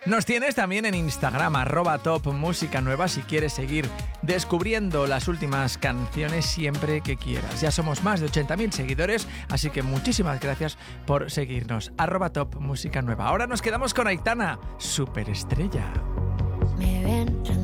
Nos tienes también en Instagram, @topmusicanueva, si quieres seguir descubriendo las últimas canciones siempre que quieras. Ya somos más de 80.000 seguidores, así que muchísimas gracias por seguirnos. @topmusicanueva. Ahora nos quedamos con Aitana, Superestrella. Me ven